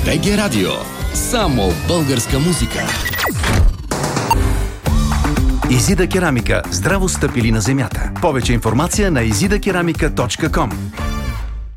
БГ Радио. Само българска музика. Изида керамика. Здраво стъпили на земята. Повече информация на izidakeramika.com.